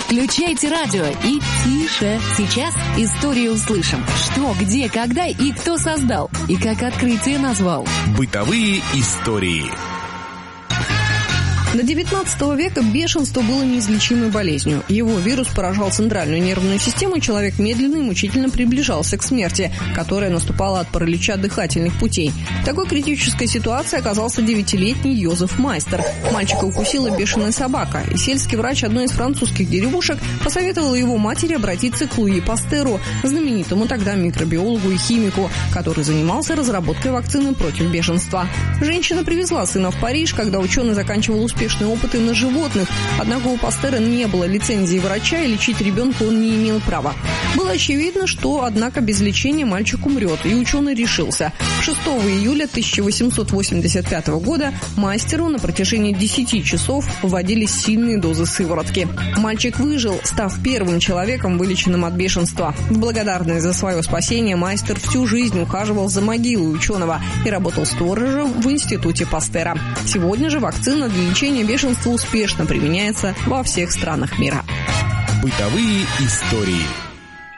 Включайте радио и тише. Сейчас историю услышим. Что, где, когда и кто создал. И как открытие назвал. Бытовые истории. До 19 века бешенство было неизлечимой болезнью. Его вирус поражал центральную нервную систему, и человек медленно и мучительно приближался к смерти, которая наступала от паралича дыхательных путей. В такой критической ситуации оказался 9-летний Йозеф Майстер. Мальчика укусила бешеная собака, и сельский врач одной из французских деревушек посоветовал его матери обратиться к Луи Пастеру, знаменитому тогда микробиологу и химику, который занимался разработкой вакцины против бешенства. Женщина привезла сына в Париж, когда ученый заканчивал успешные опыты на животных, однако у Пастера не было лицензии врача, и лечить ребенка он не имел права. Было очевидно, что, однако, без лечения мальчик умрет, и ученый решился. 6 июля 1885 года Майстеру на протяжении 10 часов вводились сильные дозы сыворотки. Мальчик выжил, став первым человеком, вылеченным от бешенства. В благодарность за свое спасение Майстер всю жизнь ухаживал за могилой ученого и работал сторожем в институте Пастера. Сегодня же вакцина для лечения бешенства успешно применяется во всех странах мира. Бытовые истории.